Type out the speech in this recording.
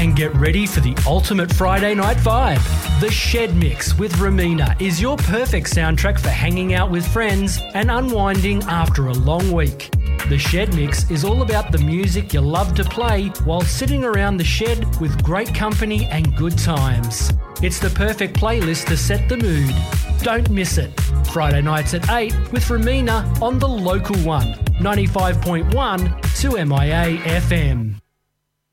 and get ready for the ultimate Friday night vibe. The Shed Mix with Ramina is your perfect soundtrack for hanging out with friends and unwinding after a long week. The Shed Mix is all about the music you love to play while sitting around the shed with great company and good times. It's the perfect playlist to set the mood. Don't miss it. Friday nights at 8 with Ramina on the local one, 95.1 2MIA FM.